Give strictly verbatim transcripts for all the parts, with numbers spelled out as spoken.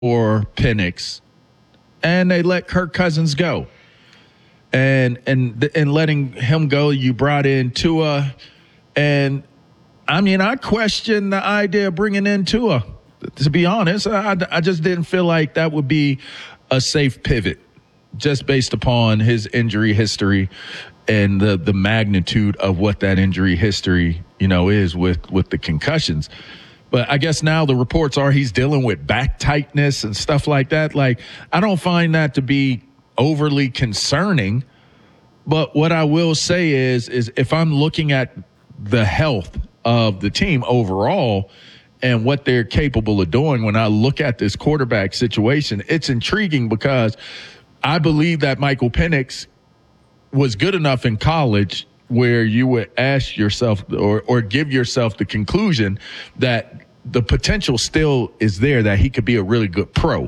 or Penix, and they let Kirk Cousins go. And and and letting him go, you brought in Tua. And, I mean, I question the idea of bringing in Tua. To be honest, I, I just didn't feel like that would be a safe pivot just based upon his injury history and the, the magnitude of what that injury history, you know, is with, with the concussions. But I guess now the reports are he's dealing with back tightness and stuff like that. Like, I don't find that to be overly concerning. But what I will say is, is if I'm looking at the health of the team overall and what they're capable of doing, when I look at this quarterback situation, it's intriguing because I believe that Michael Penix was good enough in college where you would ask yourself or, or give yourself the conclusion that the potential still is there, that he could be a really good pro.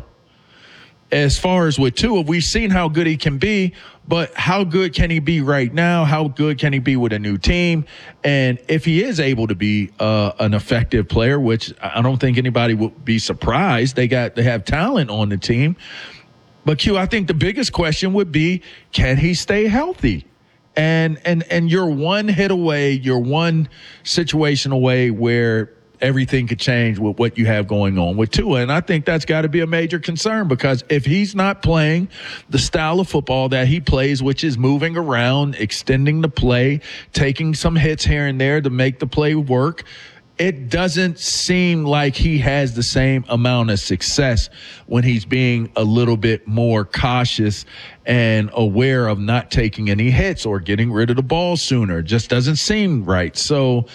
As far as with Tua, we've seen how good he can be, but how good can he be right now? How good can he be with a new team? And if he is able to be uh, an effective player, which I don't think anybody would be surprised, they got they have talent on the team. But Q, I think the biggest question would be, can he stay healthy? And and and you're one hit away, you're one situation away where everything could change with what you have going on with Tua. And I think that's got to be a major concern, because if he's not playing the style of football that he plays, which is moving around, extending the play, taking some hits here and there to make the play work, it doesn't seem like he has the same amount of success when he's being a little bit more cautious and aware of not taking any hits or getting rid of the ball sooner. It just doesn't seem right. So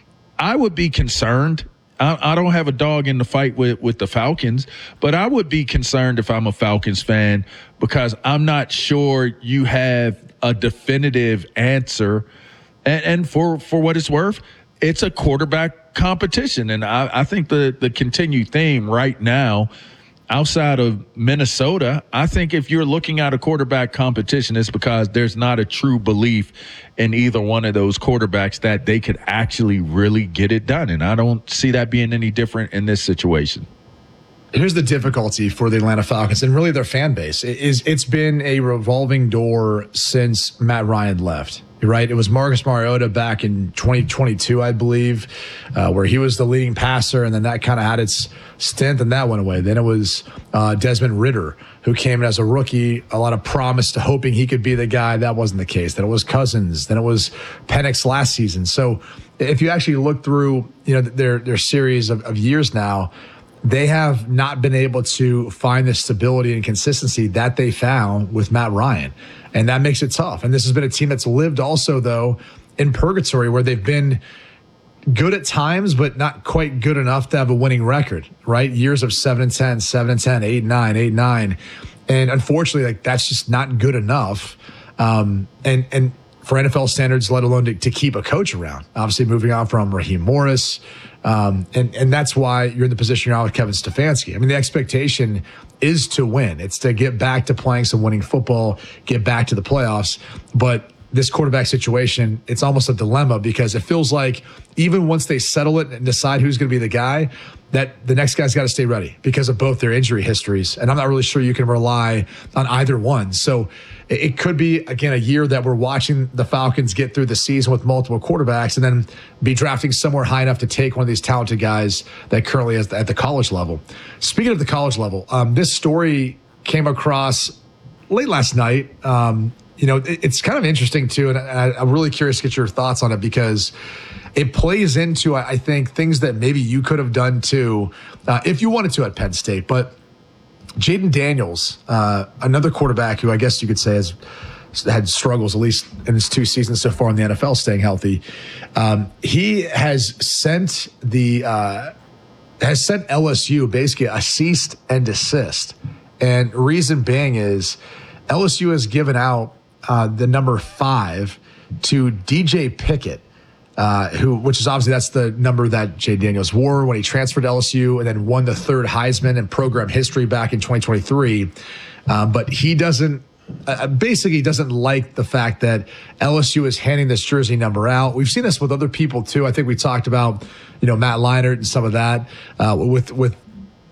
I would be concerned. I, I don't have a dog in the fight with, with the Falcons, but I would be concerned if I'm a Falcons fan, because I'm not sure you have a definitive answer. And, and for, for what it's worth, it's a quarterback competition. And I, I think the, the continued theme right now, outside of Minnesota, I think if you're looking at a quarterback competition, it's because there's not a true belief in either one of those quarterbacks that they could actually really get it done. And I don't see that being any different in this situation. Here's the difficulty for the Atlanta Falcons and really their fan base. It is it's been a revolving door since Matt Ryan left. Right, it was Marcus Mariota back in twenty twenty-two, I believe, uh, where he was the leading passer, and then that kind of had its stint, and that went away. Then it was uh, Desmond Ridder, who came in as a rookie, a lot of promise to hoping he could be the guy. That wasn't the case. Then it was Cousins. Then it was Penix last season. So if you actually look through, you know, their their series of, of years now, they have not been able to find the stability and consistency that they found with Matt Ryan. And that makes it tough. And this has been a team that's lived also, though, in purgatory, where they've been good at times, but not quite good enough to have a winning record, right? Years of seven and ten, seven and ten, eight and nine, eight and nine. And unfortunately, like, that's just not good enough. Um, and, and for N F L standards, let alone to, to keep a coach around. Obviously, moving on from Raheem Morris. Um, and, and that's why you're in the position you're on with Kevin Stefanski. I mean, the expectation is to win. It's to get back to playing some winning football, get back to the playoffs. But this quarterback situation, it's almost a dilemma, because it feels like even once they settle it and decide who's going to be the guy, that the next guy's got to stay ready because of both their injury histories. And I'm not really sure you can rely on either one. So it could be, again, a year that we're watching the Falcons get through the season with multiple quarterbacks and then be drafting somewhere high enough to take one of these talented guys that currently is at the college level. Speaking of the college level, um, this story came across late last night. Um, you know, it, it's kind of interesting, too, and I, I'm really curious to get your thoughts on it, because it plays into, I think, things that maybe you could have done, too, uh, if you wanted to at Penn State. But Jaden Daniels, uh, another quarterback who I guess you could say has had struggles, at least in his two seasons so far in the N F L, staying healthy. Um, he has sent the uh, has sent L S U basically a cease and desist, and reason being is L S U has given out uh, the number five to D J Pickett. Uh, who, which is obviously that's the number that Jay Daniels wore when he transferred to L S U and then won the third Heisman in program history back in twenty twenty-three. Uh, but he doesn't, uh, basically doesn't like the fact that L S U is handing this jersey number out. We've seen this with other people too. I think we talked about, you know, Matt Leinart and some of that uh, with with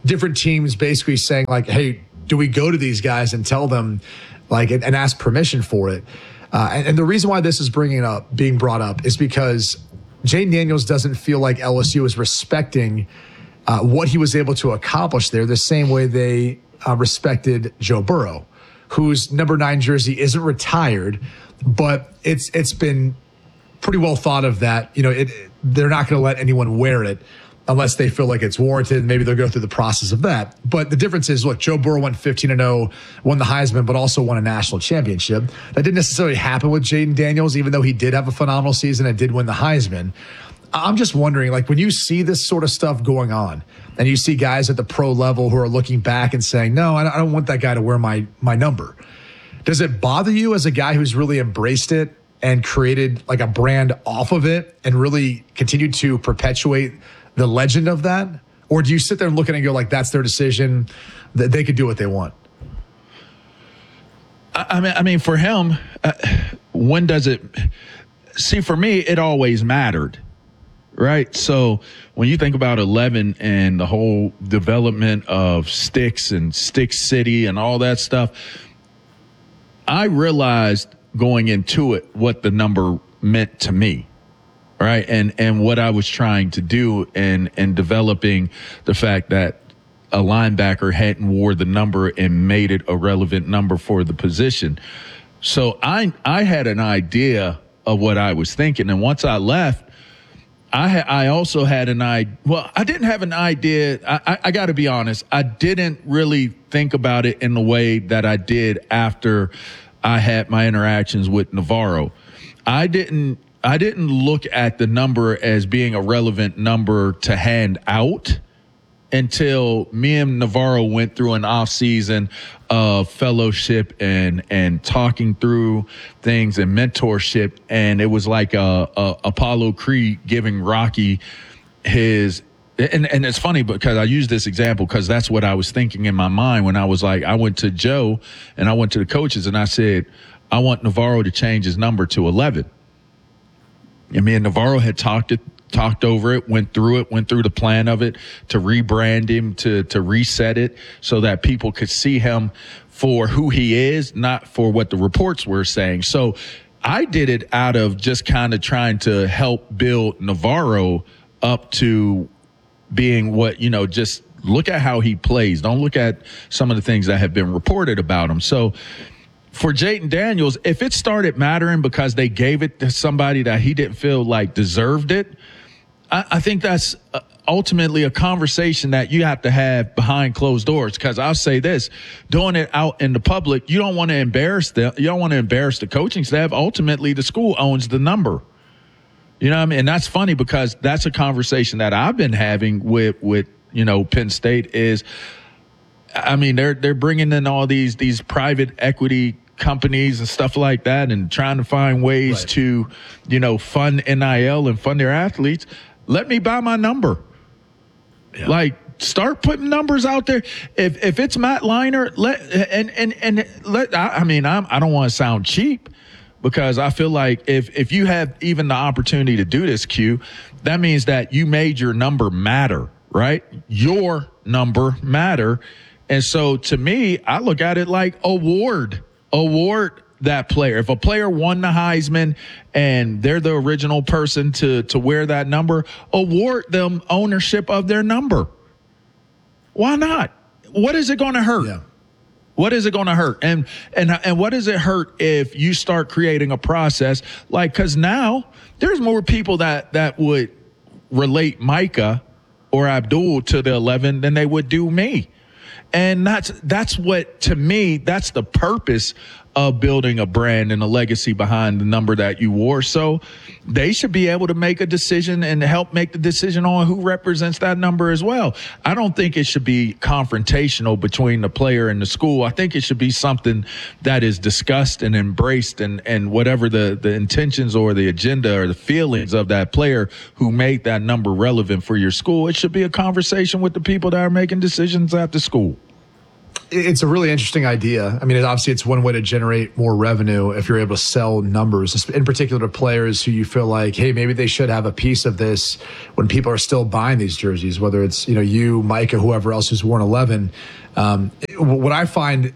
different teams basically saying like, hey, do we go to these guys and tell them like, and, and ask permission for it? Uh, and, and the reason why this is bringing up, being brought up is because Jayden Daniels doesn't feel like L S U is respecting uh, what he was able to accomplish there the same way they uh, respected Joe Burrow, whose number nine jersey isn't retired, but it's it's been pretty well thought of that, you know, it, they're not going to let anyone wear it unless they feel like it's warranted. Maybe they'll go through the process of that. But the difference is, look, Joe Burrow went fifteen and oh, won the Heisman, but also won a national championship. That didn't necessarily happen with Jayden Daniels, even though he did have a phenomenal season and did win the Heisman. I'm just wondering, like, when you see this sort of stuff going on and you see guys at the pro level who are looking back and saying, no, I don't want that guy to wear my my number. Does it bother you as a guy who's really embraced it and created like a brand off of it and really continued to perpetuate the legend of that? Or do you sit there and look at it and go like, that's their decision, that they could do what they want? I mean, I mean, for him, uh, when does it see, for me, it always mattered. Right. So when you think about eleven and the whole development of Sticks and Stick City and all that stuff, I realized going into it what the number meant to me. Right. And and what I was trying to do and and developing the fact that a linebacker hadn't wore the number and made it a relevant number for the position. So I I had an idea of what I was thinking. And once I left, I ha- I also had an idea. Well, I didn't have an idea. I, I, I got to be honest. I didn't really think about it in the way that I did after I had my interactions with Navarro. I didn't. I didn't look at the number as being a relevant number to hand out until me and Navarro went through an off season of fellowship and and talking through things and mentorship. And it was like a, a Apollo Creed giving Rocky his, and, and it's funny because I use this example because that's what I was thinking in my mind when I was like, I went to Joe and I went to the coaches and I said, I want Navarro to change his number to eleven. And me and Navarro had talked it, talked over it, went through it, went through the plan of it to rebrand him, to to reset it so that people could see him for who he is, not for what the reports were saying. So I did it out of just kind of trying to help build Navarro up to being what, you know, just look at how he plays. Don't look at some of the things that have been reported about him. So for Jayden Daniels, if it started mattering because they gave it to somebody that he didn't feel like deserved it, I, I think that's ultimately a conversation that you have to have behind closed doors. Because I'll say this, doing it out in the public, you don't want to embarrass them. You don't want to embarrass the coaching staff. Ultimately, the school owns the number. You know what I mean? And that's funny because that's a conversation that I've been having with, with you know, Penn State is, I mean, they're they're bringing in all these these private equity companies and stuff like that and trying to find ways right. to, you know, fund N I L and fund their athletes. Let me buy my number. Yeah. Like, start putting numbers out there. If if it's Matt Leinart, let and and and let. I, I mean, I'm, I don't want to sound cheap because I feel like if if you have even the opportunity to do this, Q, that means that you made your number matter, right? Your number matter, and so to me, I look at it like award. Award that player. If a player won the Heisman and they're the original person to, to wear that number, award them ownership of their number. Why not? What is it going to hurt? Yeah. What is it going to hurt? And, and, and what does it hurt if you start creating a process like, cause now there's more people that, that would relate Micah or Abdul to the eleven than they would do me. And that's that's what, to me, that's the purpose of building a brand and a legacy behind the number that you wore. So they should be able to make a decision and help make the decision on who represents that number as well. I don't think it should be confrontational between the player and the school. I think it should be something that is discussed and embraced, and, and whatever the, the intentions or the agenda or the feelings of that player who made that number relevant for your school, it should be a conversation with the people that are making decisions at the school. It's a really interesting idea. I mean, obviously, it's one way to generate more revenue if you're able to sell numbers, in particular to players who you feel like, hey, maybe they should have a piece of this when people are still buying these jerseys, whether it's, you know, you, Micah, whoever else who's worn eleven. Um, what I find,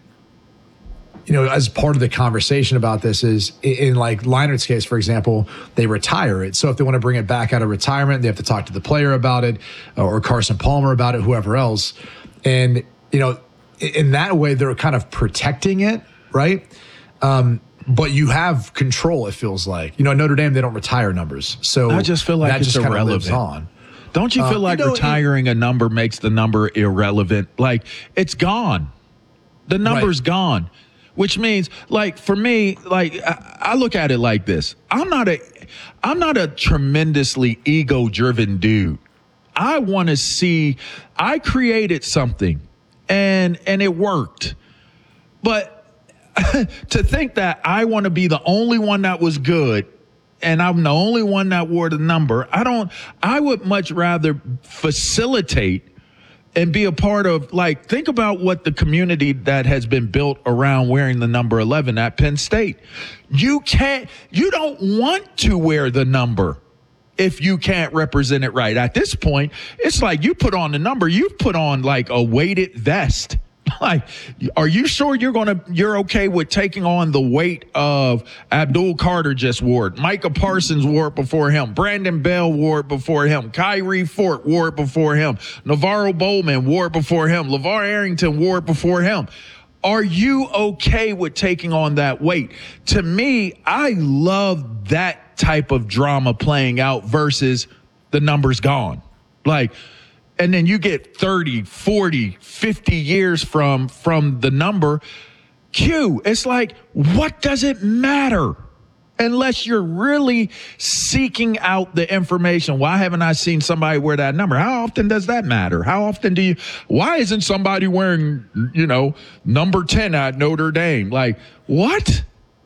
you know, as part of the conversation about this is in like Leinart's case, for example, they retire it. So if they want to bring it back out of retirement, they have to talk to the player about it or Carson Palmer about it, whoever else. And, you know, in that way, they're kind of protecting it, right? Um, but you have control, it feels like. You know, at Notre Dame, they don't retire numbers. So I just feel like that it's just kind of irrelevant. lives on. Don't you feel Uh, like you know, retiring a number makes the number irrelevant? Like, it's gone. The number's Right. gone, which means, like, for me, like, I, I look at it like this. I'm not a, I'm not a tremendously ego-driven dude. I want to see, I created something, and and it worked. But to think that I want to be the only one that was good, and I'm the only one that wore the number, I don't, I would much rather facilitate and be a part of, like, think about what the community that has been built around wearing the number eleven at Penn State. You can't, you don't want to wear the number if you can't represent it right. At this point, it's like you put on the number, you've put on like a weighted vest. Like, are you sure you're going to, you're okay with taking on the weight of Abdul Carter just wore it, Micah Parsons wore it before him, Brandon Bell wore it before him, Kyrie Fort wore it before him, Navarro Bowman wore it before him, LeVar Arrington wore it before him. Are you okay with taking on that weight? To me, I love that type of drama playing out versus the number's gone. Like, and then you get thirty, forty, fifty years from from the number. Q, it's like, what does it matter? Unless you're really seeking out the information. Why haven't I seen somebody wear that number? How often does that matter? How often do you, why isn't somebody wearing, you know, number ten at Notre Dame? Like, what?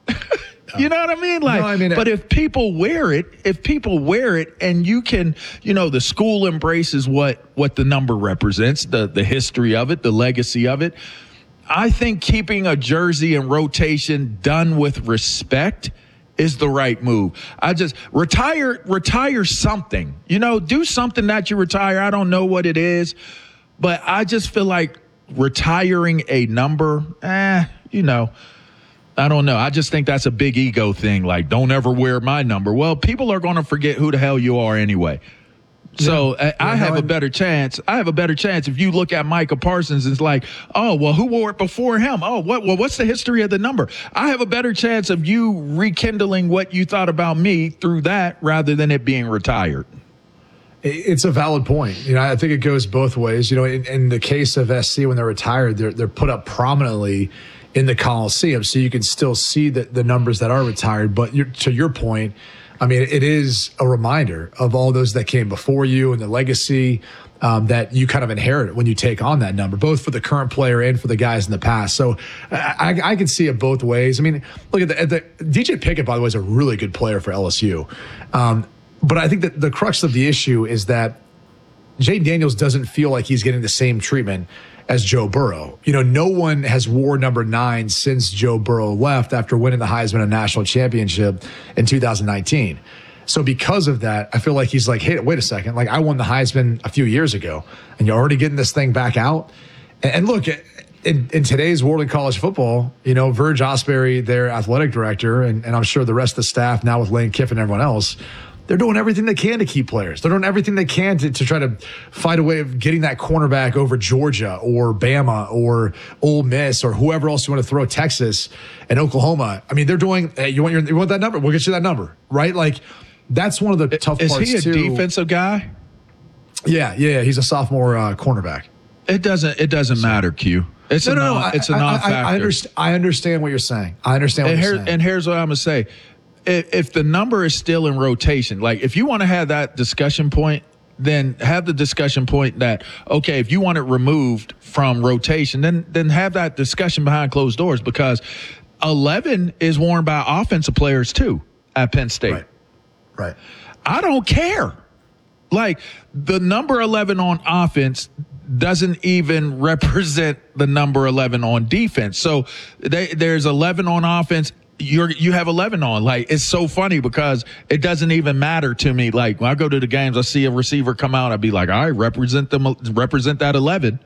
You know what I mean? Like, No, I mean, but if people wear it, if people wear it and you can, you know, the school embraces what, what the number represents, the, the history of it, the legacy of it. I think keeping a jersey in rotation done with respect is the right move. I just retire, retire something, you know, do something that you retire. I don't know what it is, but I just feel like retiring a number, eh, you know, I don't know. I just think that's a big ego thing. Like, don't ever wear my number. Well, people are going to forget who the hell you are anyway. So yeah. I, I have a better chance. I have a better chance if you look at Micah Parsons. It's like, oh, well, who wore it before him? Oh, what? Well, what's the history of the number? I have a better chance of you rekindling what you thought about me through that rather than it being retired. It's a valid point. You know, I think it goes both ways. You know, in, in the case of S C, when they're retired, they're they're put up prominently in the Coliseum, so you can still see the, the numbers that are retired. But you're, to your point, I mean, it is a reminder of all those that came before you and the legacy um, that you kind of inherit when you take on that number, both for the current player and for the guys in the past. So I, I, I can see it both ways. I mean, look at the, at the D J Pickett, by the way, is a really good player for L S U. Um, but I think that the crux of the issue is that Jayden Daniels doesn't feel like he's getting the same treatment as Joe Burrow. You know, no one has wore number nine since Joe Burrow left after winning the Heisman and national championship in two thousand nineteen. So because of that, I feel like he's like, hey, wait a second. Like, I won the Heisman a few years ago, and you're already getting this thing back out. And, and look, in, in today's world in college football, you know, Verge Osbury, their athletic director, and, and I'm sure the rest of the staff now with Lane Kiffin and everyone else, they're doing everything they can to keep players. They're doing everything they can to, to try to find a way of getting that cornerback over Georgia or Bama or Ole Miss or whoever else you want to throw, Texas and Oklahoma. I mean, they're doing, hey, you want your, you want that number? We'll get you that number, right? Like, that's one of the tough Is parts, he a too. defensive guy? Yeah, yeah, he's a sophomore uh, cornerback. It doesn't, it doesn't matter, Q. It's no, a no, non, no. I, it's a I, non-factor. I, I, understand, I understand what you're saying. I understand what and you're here, saying. And here's what I'm going to say. If, if the number is still in rotation, like if you want to have that discussion point, then have the discussion point that, okay, if you want it removed from rotation, then then have that discussion behind closed doors, because eleven is worn by offensive players too at Penn State. Right. Right. I don't care. Like, the number eleven on offense, doesn't even represent the number eleven on defense. So they, there's eleven on offense. You're, you have eleven on. Like, it's so funny because it doesn't even matter to me. Like, when I go to the games, I see a receiver come out, I'd be like, all right, represent them, represent that eleven.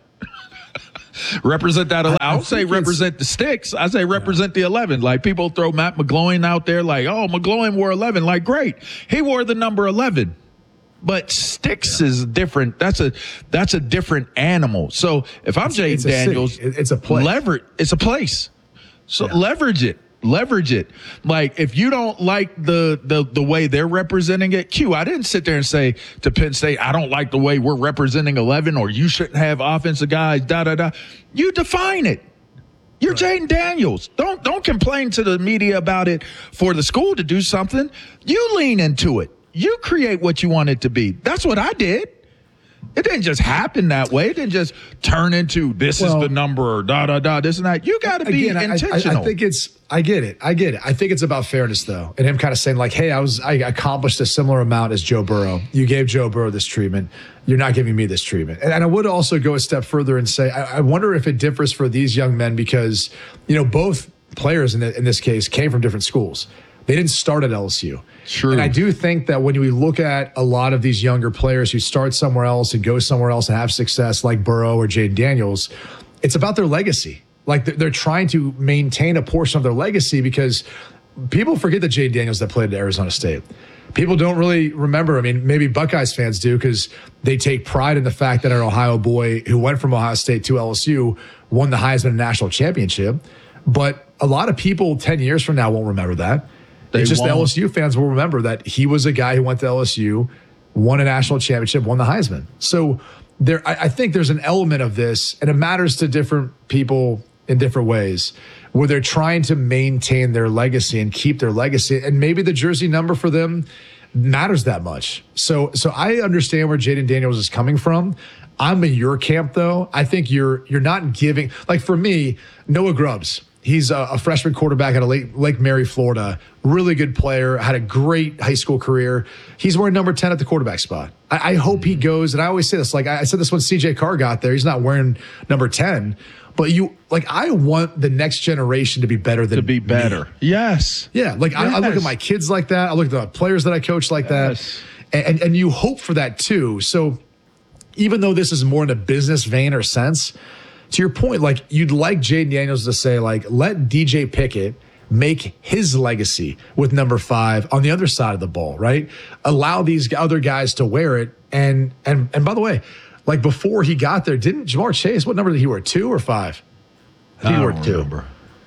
Represent that. I, I don't say represent the sticks. I say represent yeah. the eleven. Like, people throw Matt McGloin out there like, oh, McGloin wore eleven. Like, great. He wore the number eleven. But sticks yeah. is different. That's a that's a different animal. So if I'm Jayden Daniels, it's a place. Leverage. It's a place. So yeah. leverage it. Leverage it. Like, if you don't like the, the the way they're representing it, Q, I didn't sit there and say to Penn State, I don't like the way we're representing eleven, or you shouldn't have offensive guys, da da da. You define it. You're right. Jayden Daniels. Don't don't complain to the media about it for the school to do something. You lean into it. You create what you want it to be. That's what I did. It didn't just happen that way. It didn't just turn into this well, is the number or da, da, da, this and that. You got to be again, intentional. I, I, I think it's, I get it. I get it. I think it's about fairness, though. And him kind of saying, like, hey, I was, I accomplished a similar amount as Joe Burrow. You gave Joe Burrow this treatment. You're not giving me this treatment. And, and I would also go a step further and say, I, I wonder if it differs for these young men because, you know, both players in, the, in this case came from different schools. They didn't start at L S U. True. And I do think that when we look at a lot of these younger players who start somewhere else and go somewhere else and have success like Burrow or Jayden Daniels, it's about their legacy. Like, they're trying to maintain a portion of their legacy because people forget that Jayden Daniels that played at Arizona State. People don't really remember. I mean, maybe Buckeyes fans do because they take pride in the fact that an Ohio boy who went from Ohio State to L S U won the Heisman National Championship. But a lot of people ten years from now won't remember that. They it's just won't. The L S U fans will remember that he was a guy who went to L S U, won a national championship, won the Heisman. So there, I, I think there's an element of this, and it matters to different people in different ways, where they're trying to maintain their legacy and keep their legacy. And maybe the jersey number for them matters that much. So, so I understand where Jayden Daniels is coming from. I'm in your camp, though. I think you're you're not giving, like, for me, Noah Grubbs. He's a, a freshman quarterback out of Lake, Lake Mary, Florida. Really good player. Had a great high school career. He's wearing number ten at the quarterback spot. I, I hope he goes. And I always say this. Like I said this when C J Carr got there. He's not wearing number ten. But you like. I want the next generation to be better than to be better. Me. Yes. Yeah. Like yes. I, I look at my kids like that. I look at the players that I coach like yes. that. And, and you hope for that too. So even though this is more in a business vein or sense, to your point, like you'd like Jayden Daniels to say, like, let D J Pickett make his legacy with number five on the other side of the ball, right? Allow these other guys to wear it. And and and by the way, like before he got there, didn't Jamar Chase, what number did he wear? Two or five? I, I he wore two. Remember.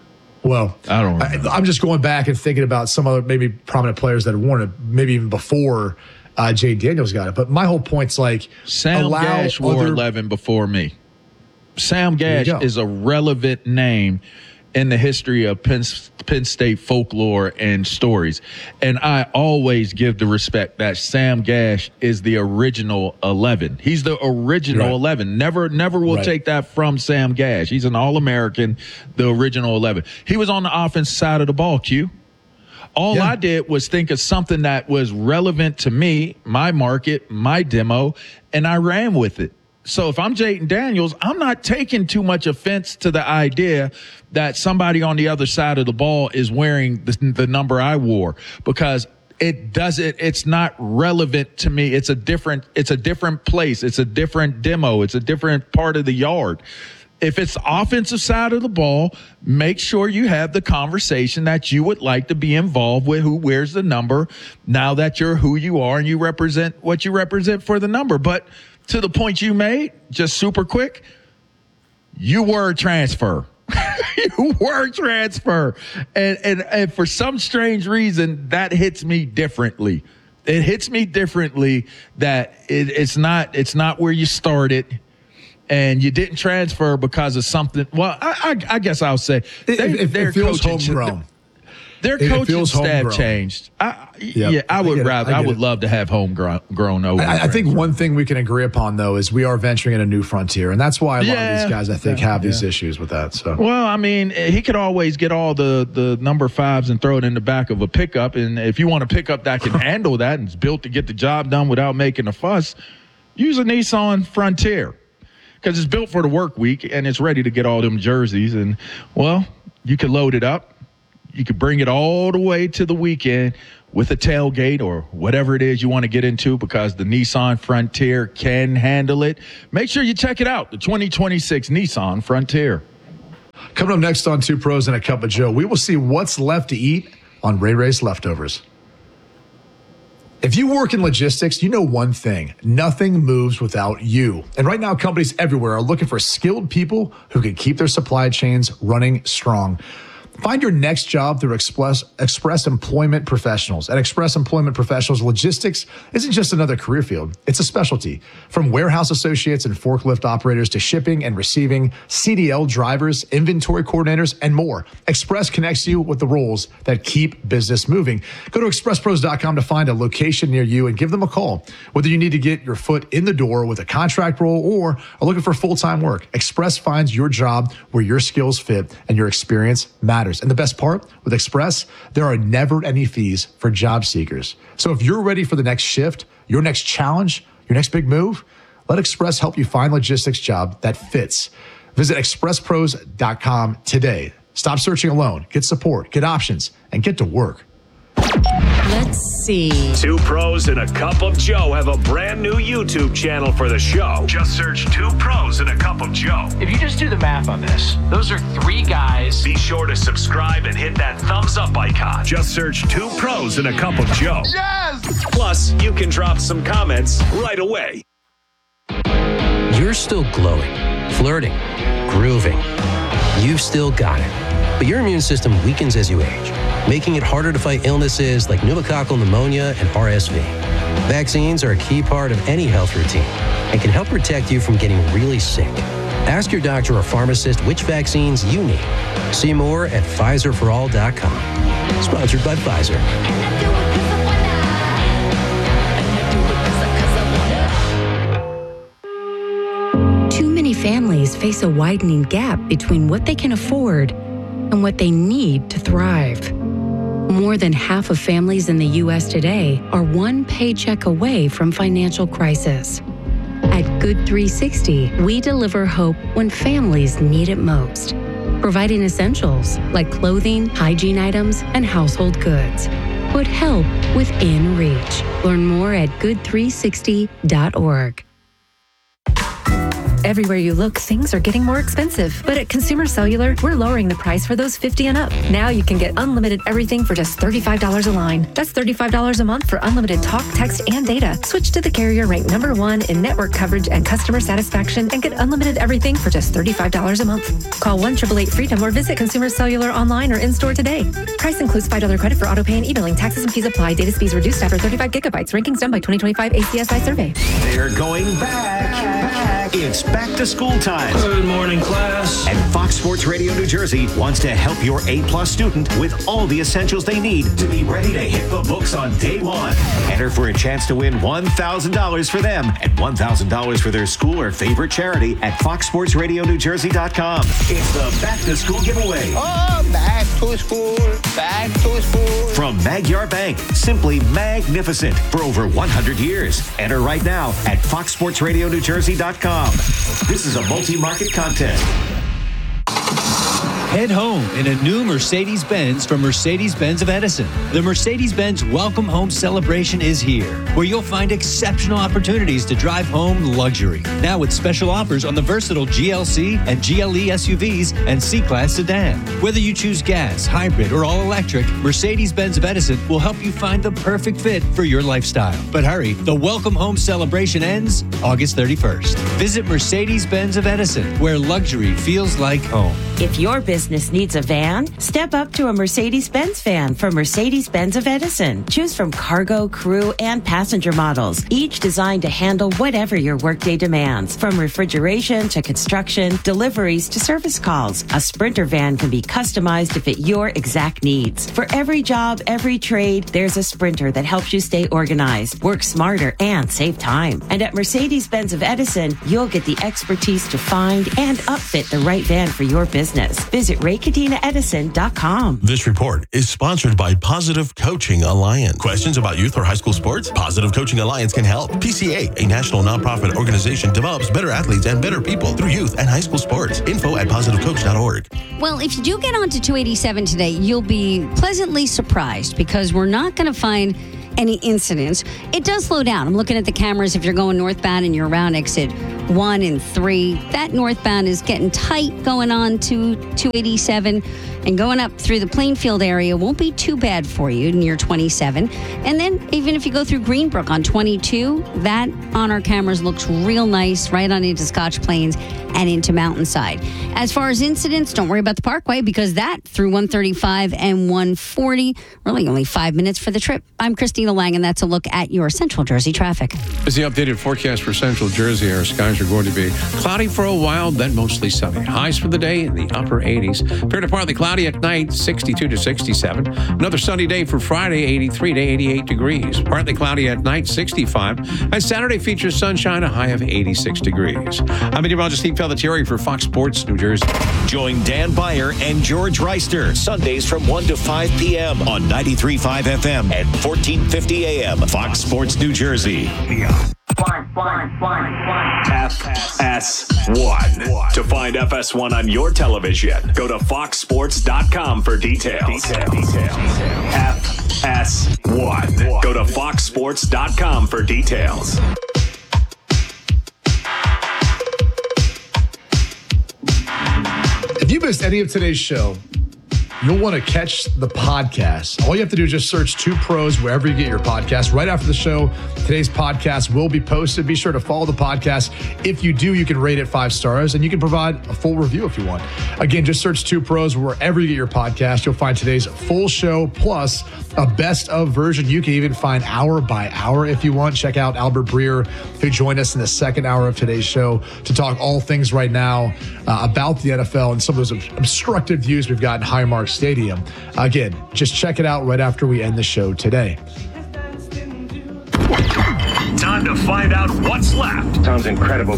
Well, I don't remember. I, I'm just going back and thinking about some other maybe prominent players that had worn it, maybe even before uh, Jayden Daniels got it. But my whole point's like, Sam Gash wore other, eleven before me. Sam Gash is a relevant name in the history of Penn, Penn State folklore and stories. And I always give the respect that Sam Gash is the original eleven. He's the original right. eleven. Never, never will right. take that from Sam Gash. He's an All-American, the original eleven. He was on the offensive side of the ball, Q. All yeah. I did was think of something that was relevant to me, my market, my demo, and I ran with it. So if I'm Jayden Daniels, I'm not taking too much offense to the idea that somebody on the other side of the ball is wearing the, the number I wore, because it doesn't, it's not relevant to me. It's a different, it's a different place. It's a different demo. It's a different part of the yard. If it's the offensive side of the ball, make sure you have the conversation that you would like to be involved with, who wears the number, now that you're who you are and you represent what you represent for the number. But to the point you made, just super quick, you were transfer. You were transfer. And, and and for some strange reason, that hits me differently. It hits me differently that it, it's not it's not where you started. And you didn't transfer because of something. Well, I, I, I guess I'll say they, it, it, it feels homegrown. Their coaching staff changed. I, yep. Yeah, I would I rather. I, I would it. love to have homegrown grown over. I, I think one thing we can agree upon, though, is we are venturing in a new frontier, and that's why a yeah. lot of these guys, I think, yeah. have these yeah. issues with that. So, well, I mean, he could always get all the the number fives and throw it in the back of a pickup, and if you want a pickup that can handle that and is built to get the job done without making a fuss, use a Nissan Frontier. because it's built for the work week and it's ready to get all them jerseys. And, well, you can load it up. You could bring it all the way to the weekend with a tailgate or whatever it is you want to get into, because the Nissan Frontier can handle it. Make sure you check it out, the twenty twenty-six Nissan Frontier. Coming up next on Two Pros and a Cup of Joe, we will see what's left to eat on Ray Ray's Leftovers. If you work in logistics, you know one thing: nothing moves without you. And right now, companies everywhere are looking for skilled people who can keep their supply chains running strong. Find your next job through Express, Express Employment Professionals. At Express Employment Professionals, logistics isn't just another career field. It's a specialty. From warehouse associates and forklift operators to shipping and receiving, C D L drivers, inventory coordinators, and more, Express connects you with the roles that keep business moving. Go to express pros dot com to find a location near you and give them a call. Whether you need to get your foot in the door with a contract role or are looking for full-time work, Express finds your job where your skills fit and your experience matters. And the best part, with Express, there are never any fees for job seekers. So if you're ready for the next shift, your next challenge, your next big move, let Express help you find a logistics job that fits. Visit express pros dot com today. Stop searching alone. Get support, get options, and get to work. Let's see. Two Pros and a Cup of Joe have a brand new YouTube channel for the show. Just search Two Pros and a Cup of Joe. If you just do the math on this, those are three guys. Be sure to subscribe and hit that thumbs up icon. Just search Two Pros and a Cup of Joe. Yes! Plus, you can drop some comments right away. You're still glowing, flirting, grooving. You've still got it. But your immune system weakens as you age, making it harder to fight illnesses like pneumococcal pneumonia and R S V. Vaccines are a key part of any health routine and can help protect you from getting really sick. Ask your doctor or pharmacist which vaccines you need. See more at Pfizer for all dot com. Sponsored by Pfizer. Too many families face a widening gap between what they can afford and what they need to thrive. More than half of families in the U S today are one paycheck away from financial crisis. At Good three sixty, we deliver hope when families need it most, providing essentials like clothing, hygiene items, and household goods. Put help within reach. Learn more at good three sixty dot org. Everywhere you look, things are getting more expensive. But at Consumer Cellular, we're lowering the price for those fifty and up. Now you can get unlimited everything for just thirty-five dollars a line. That's thirty-five dollars a month for unlimited talk, text, and data. Switch to the carrier ranked number one in network coverage and customer satisfaction and get unlimited everything for just thirty-five dollars a month. Call one eight eight eight freedom or visit Consumer Cellular online or in-store today. Price includes five dollars credit for auto pay and e-billing. Taxes and fees apply. Data speeds reduced after thirty-five gigabytes. Rankings done by twenty twenty-five A C S I survey. They're going back. back. It's back to school time. Good morning, class. And Fox Sports Radio New Jersey wants to help your A-plus student with all the essentials they need to be ready to hit the books on day one. Enter for a chance to win one thousand dollars for them and one thousand dollars for their school or favorite charity at fox sports radio new jersey dot com. It's the Back to School giveaway. Oh, back to school, back to school. From Magyar Bank, simply magnificent for over one hundred years. Enter right now at fox sports radio new jersey dot com. This is a multi-market contest. Head home in a new Mercedes-Benz from Mercedes-Benz of Edison. The Mercedes-Benz Welcome Home Celebration is here, where you'll find exceptional opportunities to drive home luxury. Now with special offers on the versatile G L C and G L E S U Vs and C-Class sedan. Whether you choose gas, hybrid, or all-electric, Mercedes-Benz of Edison will help you find the perfect fit for your lifestyle. But hurry, the Welcome Home Celebration ends August thirty-first. Visit Mercedes-Benz of Edison, where luxury feels like home. If your business needs a van, step up to a Mercedes-Benz van from Mercedes-Benz of Edison. Choose from cargo, crew, and passenger models, each designed to handle whatever your workday demands. From refrigeration to construction, deliveries to service calls, a Sprinter van can be customized to fit your exact needs. For every job, every trade, there's a Sprinter that helps you stay organized, work smarter, and save time. And at Mercedes-Benz of Edison, you'll get the expertise to find and upfit the right van for your business. Visit visit ray kadena edison dot com. This report is sponsored by Positive Coaching Alliance. Questions about youth or high school sports? Positive Coaching Alliance can help. P C A, a national nonprofit organization, develops better athletes and better people through youth and high school sports. Info at positive coach dot org. Well, if you do get onto two eighty-seven today, you'll be pleasantly surprised because we're not going to find any incidents. It does slow down. I'm looking at the cameras. If you're going northbound and you're around exit one and three, that northbound is getting tight going on to two eighty-seven, and going up through the Plainfield area won't be too bad for you near twenty-seven. And then even if you go through Greenbrook on twenty-two, that on our cameras looks real nice right on into Scotch Plains and into Mountainside. As far as incidents, don't worry about the Parkway because that through one thirty-five and one forty, really only five minutes for the trip. I'm Christina Lang, and that's a look at your Central Jersey traffic. Is the updated forecast for Central Jersey. Our skies are going to be cloudy for a while, then mostly sunny. Highs for the day in the upper eighties. Fair to partly cloudy at night, sixty-two to sixty-seven. Another sunny day for Friday, eighty-three to eighty-eight degrees. Partly cloudy at night, sixty-five. And Saturday features sunshine, a high of eighty-six degrees. I'm meteorologist Steve Pelletieri for Fox Sports New Jersey. Join Dan Beyer and George Reister Sundays from one to five p.m. on ninety-three point five F M and fourteen fifty A M. Fox Sports New Jersey. F S one. To find F S one on your television, go to fox sports dot com for details. F S one. Go to fox sports dot com for details. If you missed any of today's show, you'll want to catch the podcast. All you have to do is just search Two Pros wherever you get your podcast. Right after the show, today's podcast will be posted. Be sure to follow the podcast. If you do, you can rate it five stars, and you can provide a full review if you want. Again, just search Two Pros wherever you get your podcast. You'll find today's full show, plus a best of version. You can even find hour by hour if you want. Check out Albert Breer, who joined us in the second hour of today's show to talk all things right now uh, about the N F L and some of those obstructive views we've got in Highmark Stadium. Again, just check it out right after we end the show today. Time to find out what's left. Sounds incredible.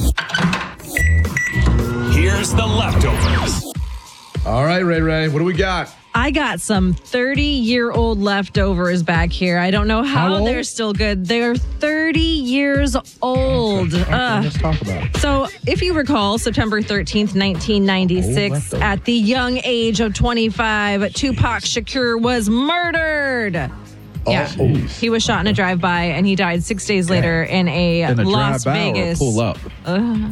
Here's the leftovers. All right, Ray Ray, what do we got? I got some thirty-year-old leftovers back here. I don't know how, How they're still good. They're thirty years old. Okay, Uh, let's talk about it. So, if you recall, September thirteenth, nineteen ninety-six, Oh, at the young age of twenty-five, Tupac Shakur was murdered. Yeah, Oh, he was shot in a drive-by, and he died six days later in a, In a Las drive-by or Vegas. pull up? Uh,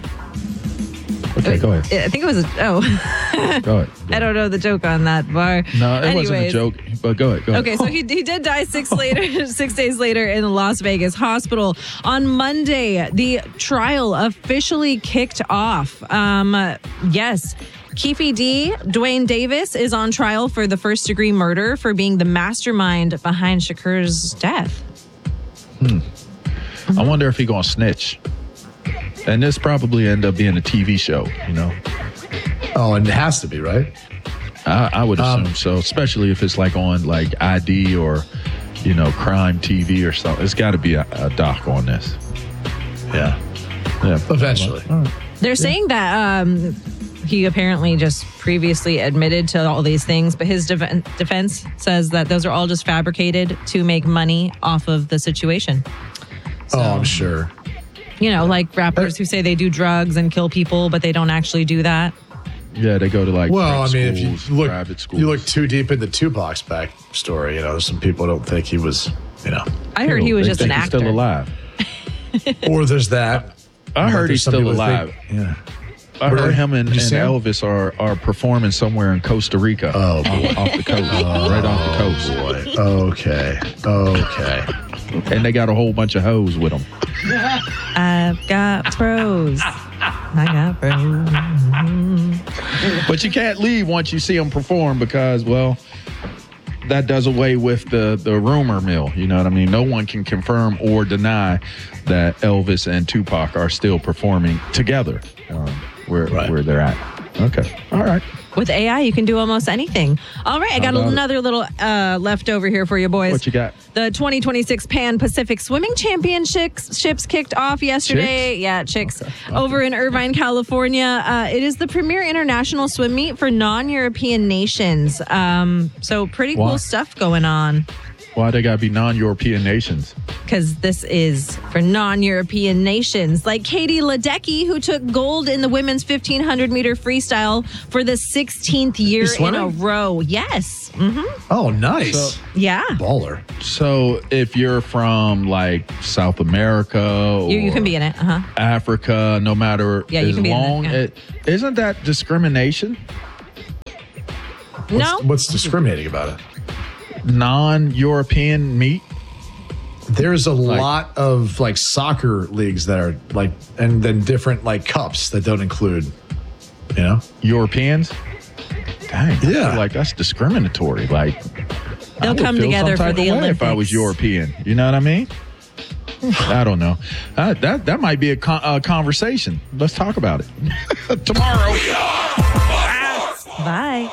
Okay, go ahead. I think it was a, oh. Go ahead. I don't know the joke on that bar. No, it wasn't a Anyways. joke, but go ahead. Go ahead. Okay, so he, he did die six later, six days later in the Las Vegas hospital. On Monday, the trial officially kicked off. Um, yes, Keefe D, Dwayne Davis is on trial for the first degree murder for being the mastermind behind Shakur's death. Hmm. I wonder if he gonna snitch. And this probably end up being a T V show, you know? Oh, and it has to be, right? I, I would assume Um, so, especially if it's like on like I D or, you know, crime T V or something. It's got to be a, a doc on this. Yeah. Yeah. Eventually. They're saying that um, he apparently just previously admitted to all these things, but his def- defense says that those are all just fabricated to make money off of the situation. Oh, I'm sure. You know, like rappers who say they do drugs and kill people, but they don't actually do that. Yeah, they go to like Well, I prep mean, schools, if you look, private schools. you look too deep into Tupac's backstory, you know, some people don't think he was, you know. I heard he was They just an think he's actor. still alive. Or there's that. I But heard there's he's some still people that alive. think- yeah. I Really? heard him and, Did you and see him? Elvis are are performing somewhere in Costa Rica. Oh, off, boy. off the coast, right off the coast. Boy. Okay. Okay. And they got a whole bunch of hoes with them. I've got pros. I got pros. But you can't leave once you see them perform because, well, that does away with the, the rumor mill. You know what I mean? No one can confirm or deny that Elvis and Tupac are still performing together um, where, Right. where they're at. Okay. All right. With A I, you can do almost anything. All right, I got another it? little uh, leftover here for you boys. What you got? The twenty twenty-six Pan Pacific Swimming Championships ships kicked off yesterday. Chicks? Yeah, chicks. Okay. Okay. Over in Irvine, California. Uh, it is the premier international swim meet for non-European nations. Um, so pretty Why? cool stuff going on. Why they got to be non-European nations? Because this is for non-European nations. Like Katie Ledecky, who took gold in the women's fifteen hundred meter freestyle for the sixteenth year in a row. Yes. Mm-hmm. Oh, nice. So, yeah. Baller. So if you're from like South America or You, you can be in it. Uh-huh. Africa, no matter Yeah, you as can be in it, long, yeah. it, isn't that discrimination? No. What's, what's discriminating about it? Non-European meat? There's a Like- lot of like soccer leagues that are like, and then different like cups that don't include, you know, Europeans? Dang. I Yeah. feel like that's discriminatory. Like, I They'll would come feel together some for type the of way if I Olympics. was European. You know what I mean? I don't know. Uh, that that might be a con- uh, conversation. Let's talk about it tomorrow. Bye.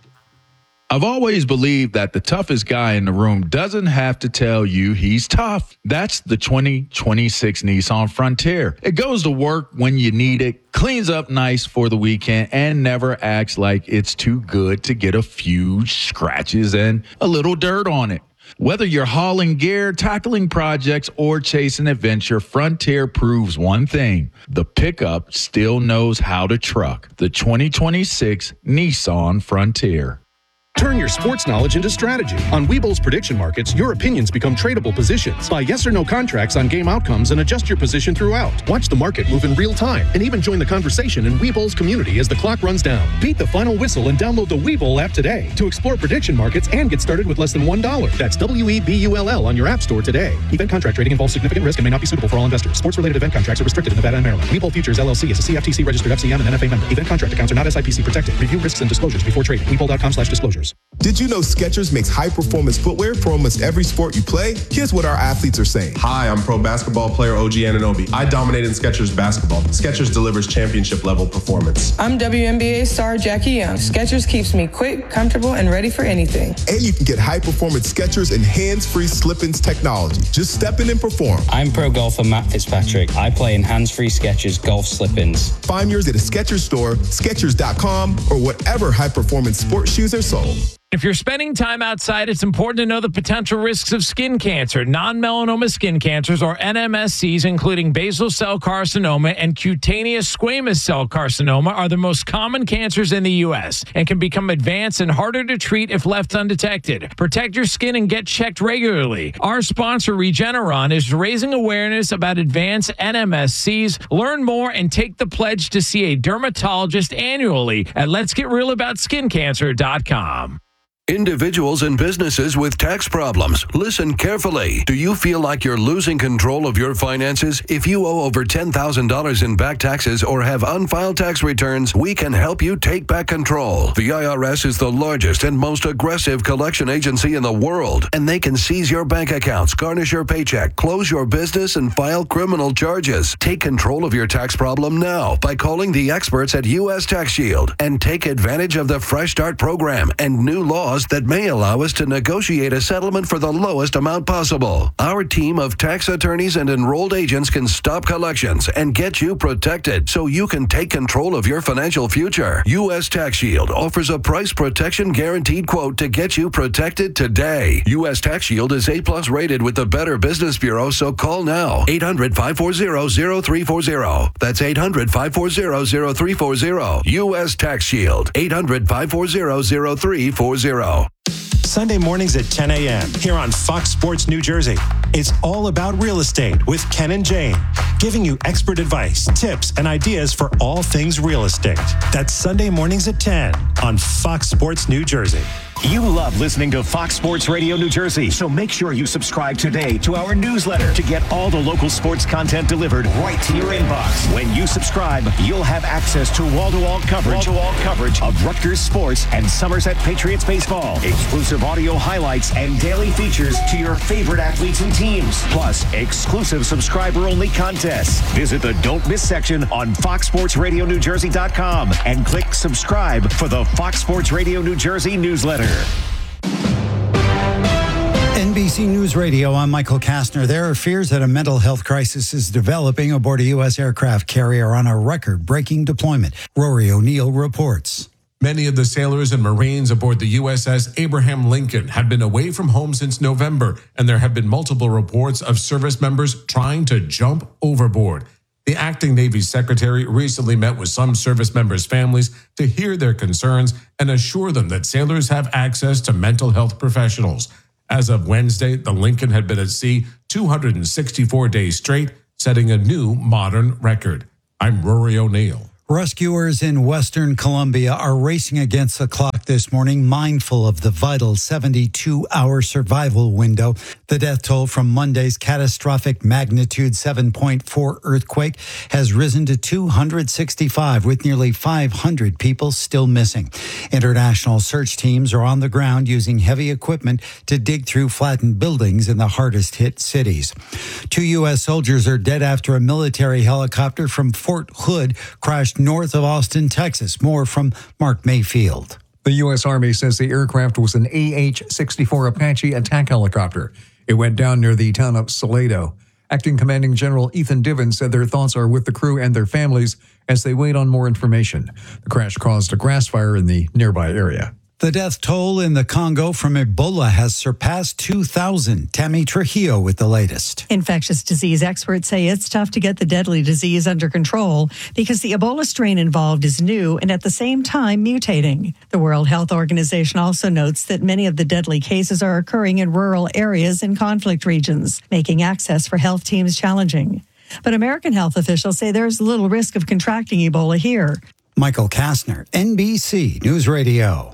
I've always believed that the toughest guy in the room doesn't have to tell you he's tough. That's the twenty twenty-six Nissan Frontier. It goes to work when you need it, cleans up nice for the weekend, and never acts like it's too good to get a few scratches and a little dirt on it. Whether you're hauling gear, tackling projects, or chasing adventure, Frontier proves one thing. The pickup still knows how to truck. The twenty twenty-six Nissan Frontier. Turn your sports knowledge into strategy. On Webull's prediction markets, your opinions become tradable positions. Buy yes or no contracts on game outcomes and adjust your position throughout. Watch the market move in real time and even join the conversation in Webull's community as the clock runs down. Beat the final whistle and download the Webull app today to explore prediction markets and get started with less than one dollar. That's W E B U L L on your app store today. Event contract trading involves significant risk and may not be suitable for all investors. Sports-related event contracts are restricted in Nevada and Maryland. Webull Futures L L C is a C F T C registered F C M and N F A member. Event contract accounts are not S I P C protected. Review risks and disclosures before trading. Webull.com slash disclosures. Did you know Skechers makes high-performance footwear for almost every sport you play? Here's what our athletes are saying. Hi, I'm pro basketball player O G Anunoby. I dominate in Skechers basketball. Skechers delivers championship-level performance. I'm W N B A star Jackie Young. Skechers keeps me quick, comfortable, and ready for anything. And you can get high-performance Skechers and hands-free slip-ins technology. Just step in and perform. I'm pro golfer Matt Fitzpatrick. I play in hands-free Skechers golf slip-ins. Find yours at a Skechers store, Skechers dot com, or whatever high-performance sports shoes are sold. If you're spending time outside, it's important to know the potential risks of skin cancer. Non-melanoma skin cancers, or N M S Cs, including basal cell carcinoma and cutaneous squamous cell carcinoma, are the most common cancers in the U S and can become advanced and harder to treat if left undetected. Protect your skin and get checked regularly. Our sponsor, Regeneron, is raising awareness about advanced N M S Cs. Learn more and take the pledge to see a dermatologist annually at lets get real about skin cancer dot com. Individuals and businesses with tax problems, listen carefully. Do you feel like you're losing control of your finances? If you owe over ten thousand dollars in back taxes or have unfiled tax returns, we can help you take back control. The I R S is the largest and most aggressive collection agency in the world, and they can seize your bank accounts, garnish your paycheck, close your business, and file criminal charges. Take control of your tax problem now by calling the experts at U S Tax Shield and take advantage of the Fresh Start program and new laws that may allow us to negotiate a settlement for the lowest amount possible. Our team of tax attorneys and enrolled agents can stop collections and get you protected so you can take control of your financial future. U S Tax Shield offers a price protection guaranteed quote to get you protected today. U S Tax Shield is A plus rated with the Better Business Bureau, so call now. eight hundred, five four zero, zero three four zero. That's eight hundred, five four zero, zero three four zero. U S Tax Shield. eight hundred, five four zero, zero three four zero. Sunday mornings at ten a.m. here on Fox Sports New Jersey. It's all about real estate with Ken and Jane, giving you expert advice, tips, and ideas for all things real estate. That's Sunday mornings at ten on Fox Sports New Jersey. You love listening to Fox Sports Radio New Jersey, so make sure you subscribe today to our newsletter to get all the local sports content delivered right to your inbox. When you subscribe, you'll have access to wall-to-wall coverage, wall-to-wall coverage of Rutgers sports and Somerset Patriots baseball, exclusive audio highlights, and daily features to your favorite athletes and teams, plus exclusive subscriber-only contests. Visit the Don't Miss section on fox sports radio new jersey dot com and click subscribe for the Fox Sports Radio New Jersey newsletter. N B C News Radio, I'm Michael Kastner. There are fears that a mental health crisis is developing aboard a U S aircraft carrier on a record-breaking deployment. Rory O'Neill reports. Many of the sailors and Marines aboard the U S S Abraham Lincoln had been away from home since November, and there have been multiple reports of service members trying to jump overboard. The acting Navy secretary recently met with some service members' families to hear their concerns and assure them that sailors have access to mental health professionals. As of Wednesday, the Lincoln had been at sea two hundred sixty-four days straight, setting a new modern record. I'm Rory O'Neill. Rescuers in Western Colombia are racing against the clock this morning, mindful of the vital seventy-two hour survival window. The death toll from Monday's catastrophic magnitude seven point four earthquake has risen to two hundred sixty-five, with nearly five hundred people still missing. International search teams are on the ground using heavy equipment to dig through flattened buildings in the hardest hit cities. Two U S soldiers are dead after a military helicopter from Fort Hood crashed north of Austin, Texas. More from Mark Mayfield. The U S. Army says the aircraft was an A H sixty-four Apache attack helicopter. It went down near the town of Salado. Acting Commanding General Ethan Divins said their thoughts are with the crew and their families as they wait on more information. The crash caused a grass fire in the nearby area. The death toll in the Congo from Ebola has surpassed two thousand. Tammy Trujillo with the latest. Infectious disease experts say it's tough to get the deadly disease under control because the Ebola strain involved is new and at the same time mutating. The World Health Organization also notes that many of the deadly cases are occurring in rural areas in conflict regions, making access for health teams challenging. But American health officials say there's little risk of contracting Ebola here. Michael Kastner, N B C News Radio.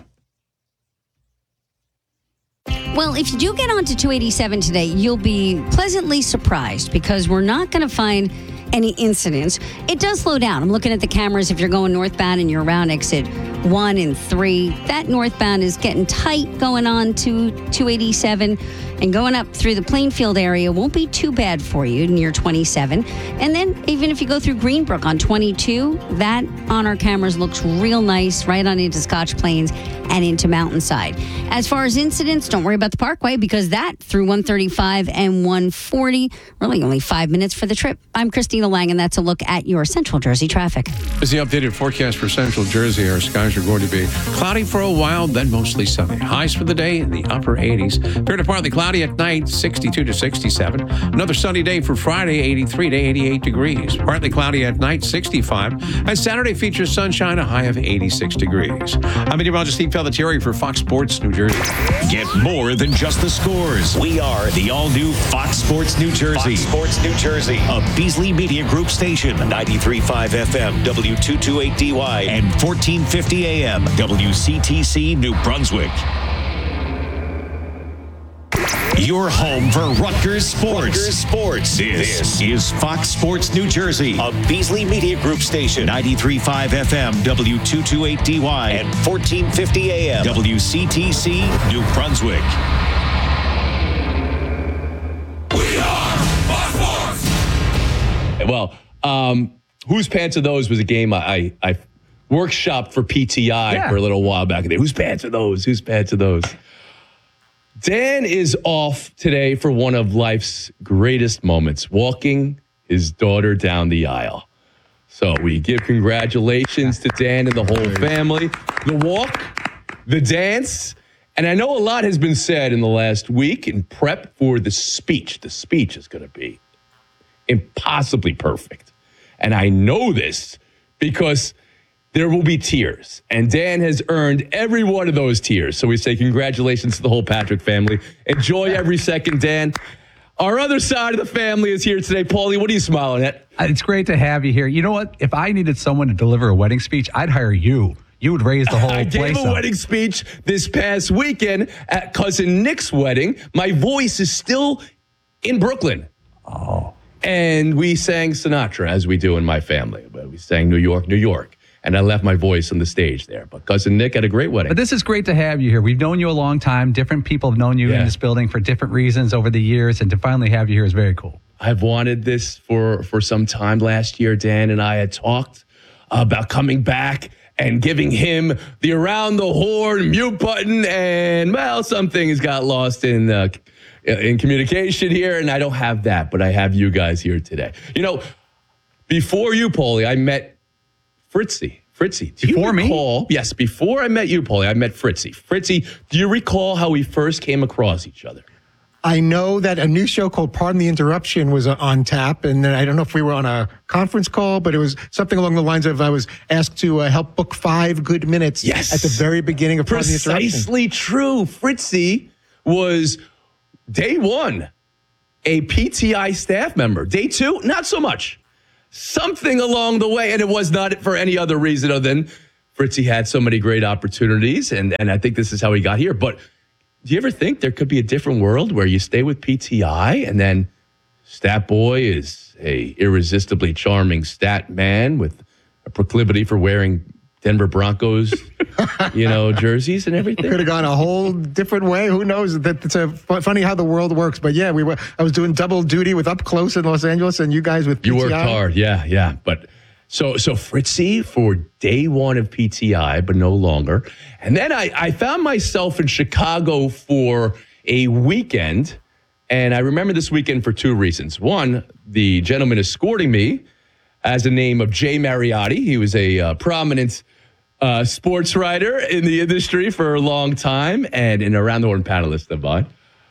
Well, if you do get onto two eighty-seven today, you'll be pleasantly surprised because we're not going to find any incidents. It does slow down. I'm looking at the cameras. If you're going northbound and you're around exit one and three, that northbound is getting tight going on to two eighty-seven, and going up through the Plainfield area won't be too bad for you near twenty-seven. And then even if you go through Greenbrook on twenty-two, that on our cameras looks real nice right on into Scotch Plains and into Mountainside. As far as incidents, don't worry about the Parkway because that through one thirty-five and one forty, really only five minutes for the trip. I'm Christina Lang, and that's a look at your Central Jersey traffic. As the updated forecast for Central Jersey, our skies are going to be cloudy for a while, then mostly sunny. Highs for the day in the upper eighties. Fairly partly cloudy at night, sixty-two to sixty-seven. Another sunny day for Friday, eighty-three to eighty-eight degrees. Partly cloudy at night, sixty-five. And Saturday features sunshine, a high of eighty-six degrees. I'm meteorologist Steve Pelletieri for Fox Sports New Jersey. Get more than just the scores. We are the all-new Fox Sports New Jersey. Fox Sports New Jersey, a Beasley Media Group station, ninety-three point five F M, W two twenty-eight D Y, and fourteen fifty A M, W C T C New Brunswick. Your home for Rutgers Sports. Rutgers Sports. This, this is Fox Sports New Jersey, a Beasley Media Group station, ninety-three point five F M, W two twenty-eight D Y, and fourteen fifty A M, W C T C New Brunswick. We are Fox Sports. Well, um, Whose Pants Are Those was a game I, I, I workshopped for P T I yeah. for a little while back in the day. Whose pants are those? Whose pants are those? Dan is off today for one of life's greatest moments, walking his daughter down the aisle. So we give congratulations to Dan and the whole family. The walk, the dance, and I know a lot has been said in the last week in prep for the speech. The speech is going to be impossibly perfect. And I know this because there will be tears. And Dan has earned every one of those tears. So we say congratulations to the whole Patrick family. Enjoy every second, Dan. Our other side of the family is here today. Paulie, what are you smiling at? It's great to have you here. You know what? If I needed someone to deliver a wedding speech, I'd hire you. you would raise the whole I place gave a up. wedding speech this past weekend at cousin Nick's wedding. My voice is still in Brooklyn. Oh. And we sang Sinatra, as we do in my family. We sang New York, New York. And I left my voice on the stage there. But cousin Nick had a great wedding. But this is great to have you here. We've known you a long time. Different people have known you Yeah. in this building for different reasons over the years. And to finally have you here is very cool. I've wanted this for, for some time. Last year, Dan and I had talked about coming back and giving him the around the horn mute button. And, well, some things got lost in uh, in communication here, and I don't have that, but I have you guys here today. You know, before you, Paulie, I met Fritzy. Fritzy, do before you recall? me? Yes, before I met you, Paulie, I met Fritzy. Fritzy, do you recall how we first came across each other? I know that a new show called Pardon the Interruption was on tap, and then I don't know if we were on a conference call, but it was something along the lines of I was asked to uh, help book five good minutes Yes. at the very beginning of Pardon the Interruption. Precisely true. Fritzy was day one a P T I staff member. Day two, not so much. Something along the way, and it was not for any other reason other than Fritzy had so many great opportunities, and, and I think this is how he got here. But do you ever think there could be a different world where you stay with P T I and then Stat Boy is a irresistibly charming stat man with a proclivity for wearing Denver Broncos, you know, jerseys and everything? Could have gone a whole different way. Who knows? That it's a f- funny how the world works. But yeah, we were. I was doing double duty with Up Close in Los Angeles, and you guys with P T I. You worked hard, yeah, yeah. But so so Fritzy for day one of P T I, but no longer. And then I, I found myself in Chicago for a weekend, and I remember this weekend for two reasons. One, the gentleman escorting me as the name of Jay Mariotti. He was a uh, prominent uh, sports writer in the industry for a long time and an around the horn panelist of mine.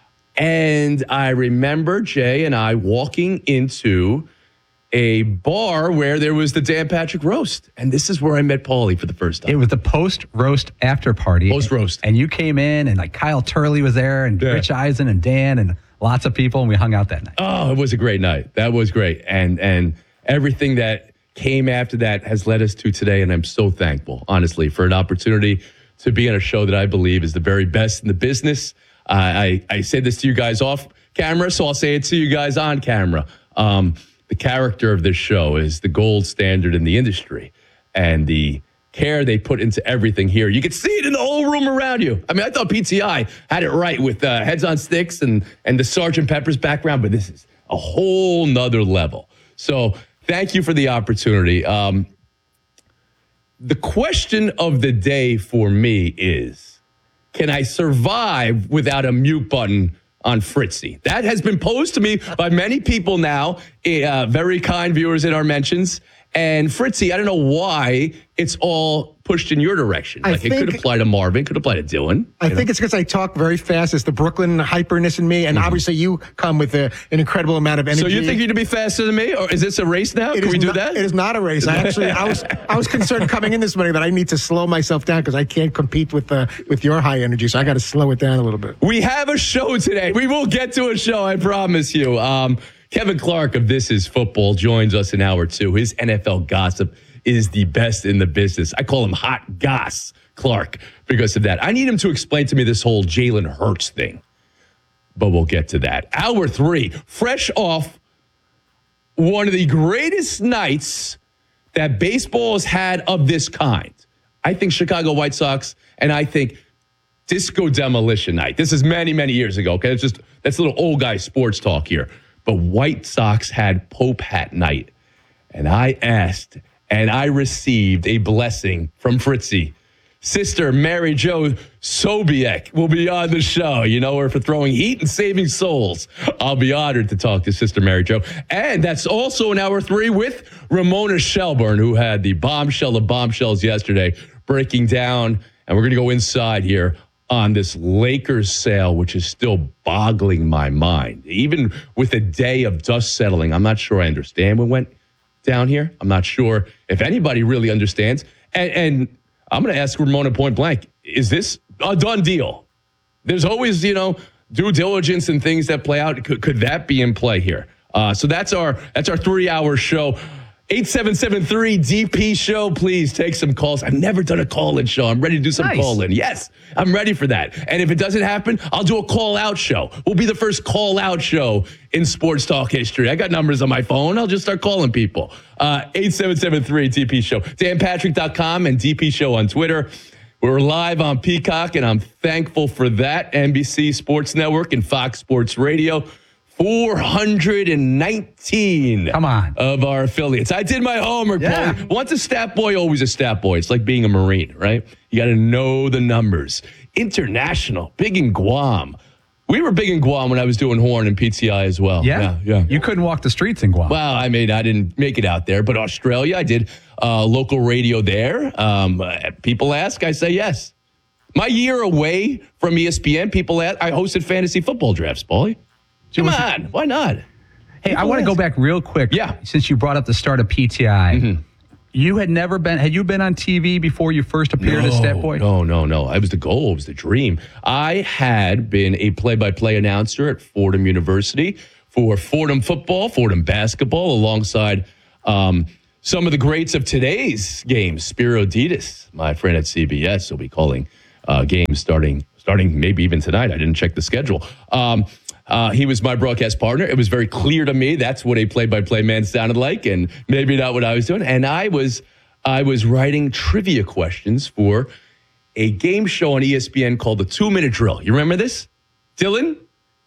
And I remember Jay and I walking into a bar where there was the Dan Patrick roast. And this is where I met Paulie for the first time. It was the post-roast after party. Post-roast. And you came in, and like Kyle Turley was there, and Yeah. Rich Eisen and Dan, and lots of people, and we hung out that night. Oh, it was a great night. That was great. And and everything that came after that has led us to today. And I'm so thankful, honestly, for an opportunity to be on a show that I believe is the very best in the business. Uh, I, I said this to you guys off camera, so I'll say it to you guys on camera. Um, the character of this show is the gold standard in the industry. And the care they put into everything here. You could see it in the whole room around you. I mean, I thought P T I had it right with uh, Heads on Sticks and, and the Sergeant Pepper's background, but this is a whole nother level. So thank you for the opportunity. Um, the question of the day for me is, can I survive without a mute button on Fritzy? That has been posed to me by many people now, uh, very kind viewers in our mentions. And Fritzy, I don't know why it's all pushed in your direction. I Like it could think- apply to Marvin, could apply to Dylan. I you think know? it's because I talk very fast. It's the Brooklyn hyperness in me, and Mhm. obviously you come with a, an incredible amount of energy. So you think you're to be faster than me, or is this a race now? It Can is we do not- that? It is not a race. I actually, I was, I was concerned coming in this morning that I need to slow myself down because I can't compete with the with your high energy. So I got to slow it down a little bit. We have a show today. We will get to a show, I promise you. Um, Kevin Clark of This Is Football joins us in hour two. His N F L gossip is the best in the business. I call him Hot Goss Clark because of that. I need him to explain to me this whole Jalen Hurts thing, but we'll get to that. Hour three, fresh off one of the greatest nights that baseball has had of this kind. I think Chicago White Sox, and I think Disco Demolition Night. This is many, many years ago. Okay, it's just that's a little old guy sports talk here. But White Sox had Pope Hat Night, and I asked, and I received a blessing from Fritzy. Sister Mary Jo Sobiek will be on the show. You know her for throwing heat and saving souls. I'll be honored to talk to Sister Mary Jo. And that's also in hour three with Ramona Shelburne, who had the bombshell of bombshells yesterday, breaking down. And we're going to go inside here on this Lakers sale, which is still boggling my mind. Even with a day of dust settling, I'm not sure I understand what went down here. I'm not sure if anybody really understands. And, and I'm going to ask Ramona point blank, is this a done deal? There's always, you know, due diligence and things that play out. Could, could that be in play here? Uh, so that's our that's our three-hour show. eight seven seven three D P show. Please take some calls. I've never done a call-in show. I'm ready to do some Nice. call-in. Yes, I'm ready for that. And if it doesn't happen, I'll do a call-out show. We'll be the first call-out show in sports talk history. I got numbers on my phone. I'll just start calling people. Uh, eight seven seven three D P show. Dan Patrick dot com and D P show on Twitter. We're live on Peacock, and I'm thankful for that. N B C Sports Network and Fox Sports Radio. four hundred nineteen Come on. of our affiliates. I did my homework, Yeah. Paulie. Once a stat boy, always a stat boy. It's like being a Marine, right? You got to know the numbers. International, big in Guam. We were big in Guam when I was doing Horn and P T I as well. Yeah? yeah. yeah. You couldn't walk the streets in Guam. Well, I mean, I didn't make it out there, but Australia, I did uh, local radio there. Um, uh, people ask, I say yes. My year away from E S P N, people ask, I hosted fantasy football drafts, Paulie. Come on, why not? Hey, I want to go back real quick. Yeah. Since you brought up the start of P T I. Mm-hmm. You had never been, had you been on T V before you first appeared no, as Stat Boy? No, no, no. It was the goal. It was the dream. I had been a play-by-play announcer at Fordham University for Fordham football, Fordham basketball, alongside um, some of the greats of today's games. Spiro Ditas, my friend at C B S, will be calling uh, games starting, starting maybe even tonight. I didn't check the schedule. Um, Uh, he was my broadcast partner. It was very clear to me that's what a play-by-play man sounded like, and maybe not what I was doing. And I was, I was writing trivia questions for a game show on E S P N called the Two Minute Drill. You remember this, Dylan?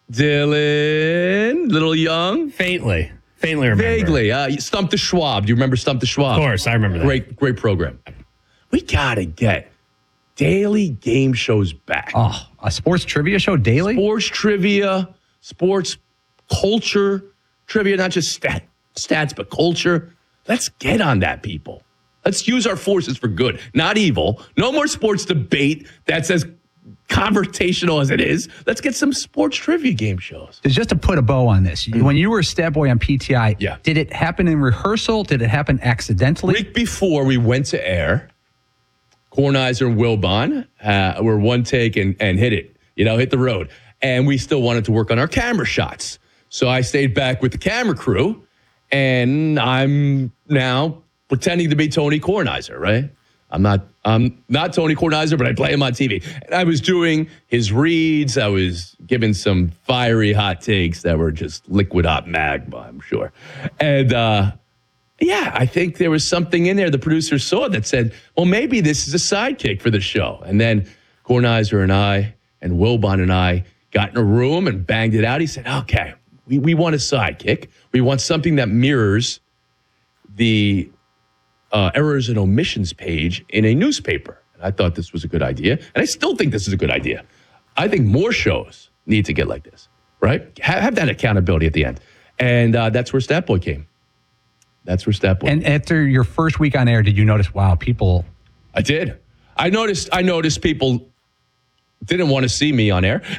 Dylan, little young, faintly, faintly remember. Vaguely. Uh, Stump the Schwab. Do you remember Stump the Schwab? Of course, I remember that. Great, great program. We gotta get daily game shows back. Oh, a sports trivia show daily? Sports trivia. Sports culture trivia, not just stat, stats, but culture. Let's get on that, people. Let's use our forces for good, not evil. No more sports debate that's as conversational as it is. Let's get some sports trivia game shows. Just to put a bow on this, when you were a Stat Boy on P T I, Yeah. did it happen in rehearsal? Did it happen accidentally? Week before we went to air, Kornheiser and Wilbon uh, were one take and, and hit it, you know, hit the road. And we still wanted to work on our camera shots. So I stayed back with the camera crew, and I'm now pretending to be Tony Kornheiser, right? I'm not I'm not Tony Kornheiser, but I play him on T V. And I was doing his reads. I was giving some fiery hot takes that were just liquid hot magma, I'm sure. And uh, yeah, I think there was something in there the producers saw that said, well, maybe this is a sidekick for the show. And then Kornheiser and I and Wilbon and I got in a room and banged it out. He said, okay, we, we want a sidekick. We want something that mirrors the uh, errors and omissions page in a newspaper. And I thought this was a good idea. And I still think this is a good idea. I think more shows need to get like this, right? Have, have that accountability at the end. And uh, that's where Stat Boy came. That's where Stat Boy And after your first week on air, did you notice, wow, people... I did. I noticed, I noticed people didn't want to see me on air.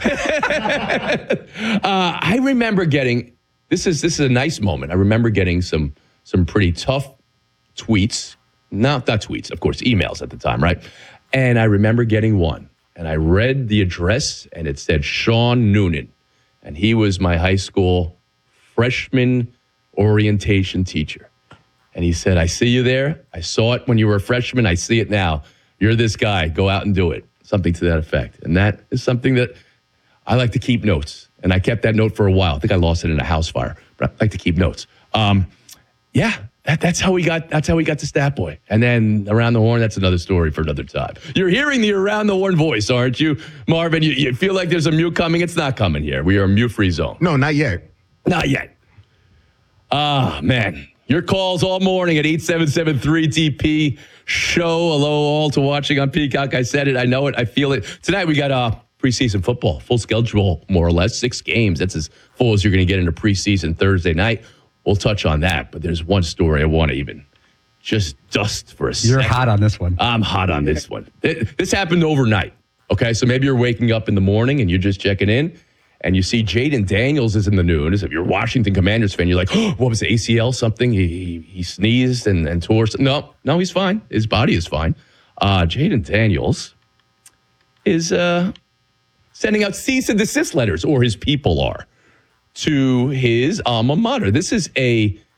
uh, I remember getting this is this is a nice moment. I remember getting some some pretty tough tweets, not not tweets, of course, emails at the time, right? And I remember getting one, and I read the address, and it said Sean Noonan, and he was my high school freshman orientation teacher. And he said, "I see you there. I saw it when you were a freshman. I see it now. You're this guy. Go out and do it." Something to that effect. And that is something that I like to keep notes. And I kept that note for a while. I think I lost it in a house fire, but I like to keep notes. Um, yeah, that, that's how we got that's how we got to Stat Boy. And then Around the Horn, that's another story for another time. You're hearing the Around the Horn voice, aren't you, Marvin? You, you feel like there's a mute coming? It's not coming here. We are a mute-free zone. No, not yet. Not yet. Ah, man. Your calls all morning at eight seven seven three T P show. Hello all to watching on Peacock. I said it. I know it. I feel it. Tonight we got uh, preseason football. Full schedule, more or less. Six games. That's as full as you're going to get into preseason Thursday night. We'll touch on that. But there's one story I want to even just dust for a second. You're hot on this one. I'm hot on this one. It, this happened overnight. Okay, so maybe you're waking up in the morning and you're just checking in. And you see Jaden Daniels is in the news. If you're a Washington Commanders fan, you're like, oh, what was it, A C L something? He he, he sneezed and, and tore. No, no, he's fine. His body is fine. Uh, Jaden Daniels is uh, sending out cease and desist letters, or his people are, to his alma mater. This is a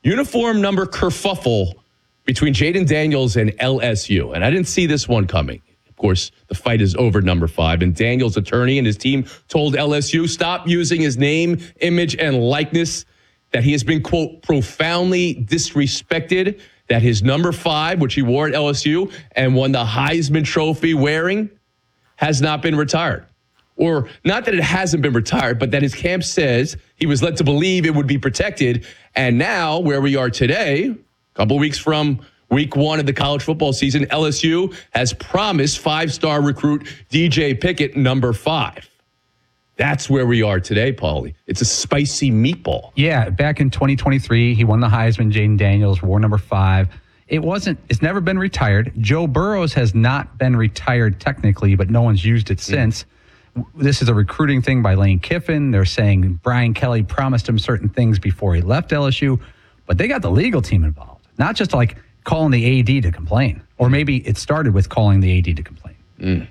Uniform number kerfuffle between Jaden Daniels and L S U. And I didn't see this one coming. Of course, the fight is over number five. And Daniels' attorney and his team told L S U, stop using his name, image, and likeness, that he has been, quote, profoundly disrespected, that his number five, which he wore at L S U and won the Heisman Trophy wearing, has not been retired. Or not that it hasn't been retired, but that his camp says he was led to believe it would be protected. And now, where we are today, a couple weeks from week one of the college football season, L S U has promised five-star recruit D J Pickett number five. That's where we are today, Paulie. It's a spicy meatball. Yeah, back in twenty twenty-three, he won the Heisman. Jaden Daniels wore number five. It wasn't, it's never been retired. Joe Burrows has not been retired technically, but no one's used it since. Mm. This is a recruiting thing by Lane Kiffin. They're saying Brian Kelly promised him certain things before he left L S U, but they got the legal team involved, not just like calling the A D to complain. Or maybe it started with calling the A D to complain. Mm.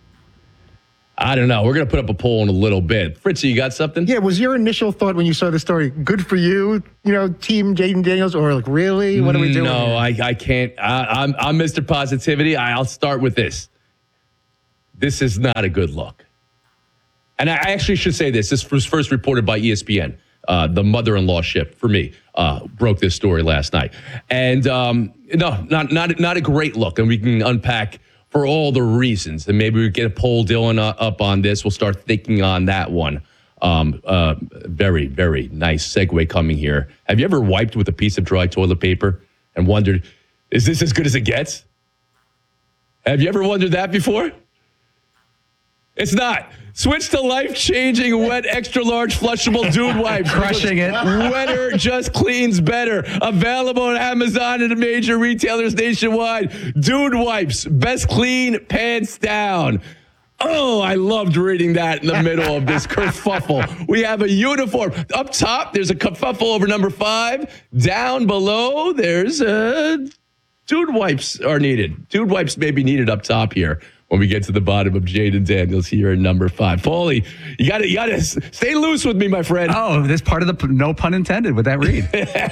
I don't know. We're going to put up a poll in a little bit. Fritzy, you got something? Yeah, was your initial thought when you saw the story, good for you, you know, team Jaden Daniels, or like, really? What are we doing? No, I, I can't. I, I'm, I'm Mister Positivity. I, I'll start with this. This is not a good look. And I actually should say this. This was first reported by E S P N. Uh, the mother-in-law ship, for me, uh, broke this story last night. And um, no, not, not, not a great look. And we can unpack for all the reasons. And maybe we get a poll, Dylan, uh, up on this. We'll start thinking on that one. Um, uh, very, very nice segue coming here. Have you ever wiped with a piece of dry toilet paper and wondered, is this as good as it gets? Have you ever wondered that before? It's not. Switch to life-changing wet extra-large flushable Dude wipes. Crushing it. Wetter just cleans better. Available on Amazon and major retailers nationwide. Dude wipes. Best clean, pants down. Oh, I loved reading that in the middle of this kerfuffle. We have a uniform. Up top, there's a kerfuffle over number five. Down below, there's a... Dude wipes are needed. Dude wipes may be needed up top here when we get to the bottom of Jaden Daniels here at number five. Paulie, you got to you got to stay loose with me, my friend. Oh, this part of the no pun intended with that read.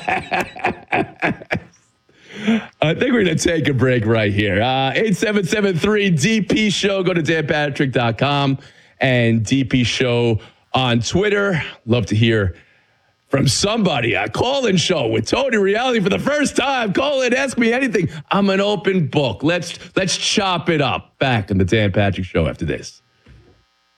I think we're going to take a break right here. Uh, eight seven seven three D P show. Go to dan patrick dot com and D P show on Twitter. Love to hear from somebody. A call-in show with Tony Reali for the first time. Call in, ask me anything. I'm an open book. Let's let's chop it up. Back in the Dan Patrick Show after this.